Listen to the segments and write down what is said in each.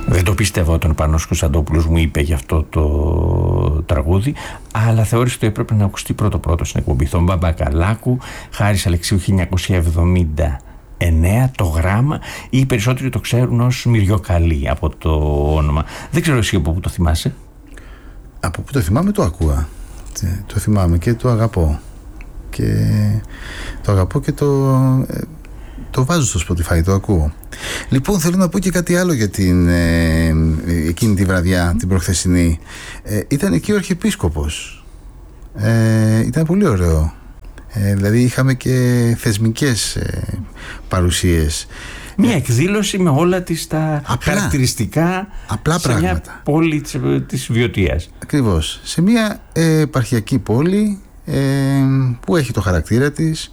Δεν το πίστευα όταν ο Πάνος Κωνσταντόπουλος μου είπε για αυτό το τραγούδι, αλλά θεώρησε ότι έπρεπε να ακουστεί πρώτο στην εκπομπή. Τον Μπαμπακαλάκου, Χάρης Αλεξίου, 1979, το γράμμα. Οι περισσότεροι το ξέρουν ως Μυριοκαλή από το όνομα. Δεν ξέρω εσύ από πού το θυμάσαι. Από πού το θυμάμαι? Το ακούα. Το θυμάμαι και το αγαπώ. Και το αγαπώ και το βάζω στο Spotify, το ακούω. Λοιπόν, θέλω να πω και κάτι άλλο για εκείνη τη βραδιά, την προχθεσινή. Ήταν εκεί ο Αρχιεπίσκοπος. Ήταν πολύ ωραίο. Δηλαδή είχαμε και θεσμικές παρουσίες. Μια εκδήλωση με όλα τις τα χαρακτηριστικά απλά σε πράγματα. Μια πόλη της Βιωτίας. Ακριβώς. Σε μια επαρχιακή πόλη που έχει το χαρακτήρα της.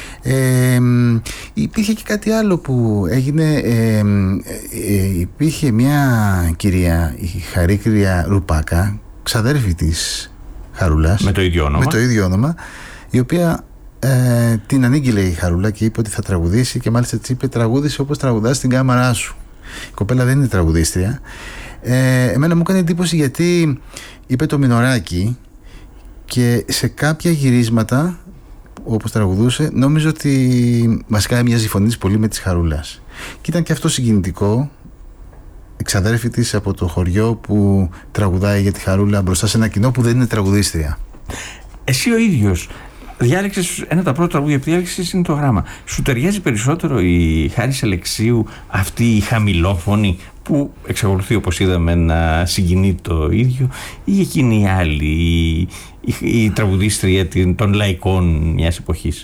Υπήρχε και κάτι άλλο που έγινε. Υπήρχε μια κυρία, η Χαρίκρια Ρουπάκα, ξαδέρφη της Χαρούλας, με το ίδιο όνομα, η οποία την ανήγγειλε η Χαρούλα και είπε ότι θα τραγουδήσει, και μάλιστα της είπε: τραγούδισε όπως τραγουδάς στην κάμαρά σου. Η κοπέλα δεν είναι τραγουδίστρια. Εμένα μου έκανε εντύπωση γιατί είπε το Μινωράκι, και σε κάποια γυρίσματα όπως τραγουδούσε νόμιζε ότι βασικά μοιάζει η φωνή της πολύ με της Χαρούλας, και ήταν και αυτό συγκινητικό. Εξαδέρφη της από το χωριό που τραγουδάει για τη Χαρούλα μπροστά σε ένα κοινό που δεν είναι τραγουδίστρια. Εσύ ο ίδιος διάλεξες ένα από τα πρώτα τραγούδια που διάλεξες, είναι το γράμμα. Σου ταιριάζει περισσότερο η Χάρης Αλεξίου, αυτή η χαμηλόφωνη που εξακολουθεί, όπως είδαμε, να συγκινεί το ίδιο, ή εκείνη η άλλη, η τραγουδίστρια των λαϊκών μιας εποχής?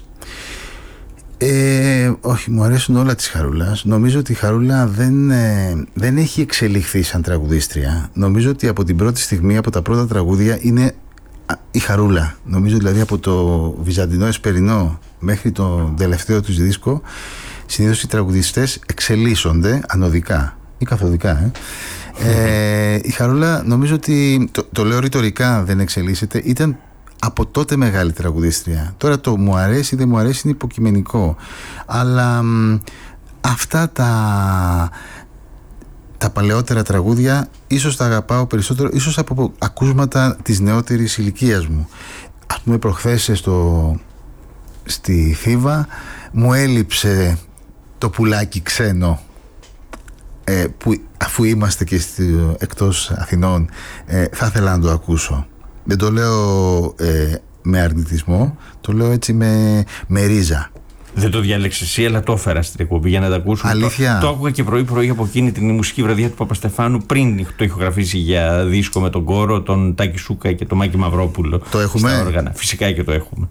Όχι, μου αρέσουν όλα της Χαρούλας. Νομίζω ότι η Χαρούλα δεν έχει εξελιχθεί σαν τραγουδίστρια. Νομίζω ότι από την πρώτη στιγμή, από τα πρώτα τραγούδια, είναι η Χαρούλα. Νομίζω δηλαδή από το Βυζαντινό Εσπερινό μέχρι το τελευταίο τους δίσκο, συνήθως οι τραγουδιστές εξελίσσονται ανωδικά ή καθοδικά. Η Χαρούλα, νομίζω ότι το λέω ρητορικά, δεν εξελίσσεται. Ήταν από τότε μεγάλη τραγουδίστρια. Τώρα το μου αρέσει δεν μου αρέσει είναι υποκειμενικό, αλλά αυτά τα παλαιότερα τραγούδια ίσως τα αγαπάω περισσότερο, ίσως από ακούσματα της νεότερης ηλικίας μου. Ας πούμε, προχθές στη Θήβα μου έλειψε το πουλάκι ξένο, που αφού είμαστε και εκτός Αθηνών θα ήθελα να το ακούσω. Δεν το λέω με αρνητισμό, το λέω έτσι με ρίζα. Δεν το διάλεξες εσύ, αλλά το έφερα στην εκπομπή για να τα ακούσουμε. Αλήθεια. Το άκουγα και πρωί-πρωί από εκείνη την μουσική βραδιά του Παπαστεφάνου, πριν το ηχογραφήσει για δίσκο με τον κόρο, τον Τάκη Σούκα και τον Μάκη Μαυρόπουλο. Το έχουμε. Στα όργανα. Φυσικά και το έχουμε.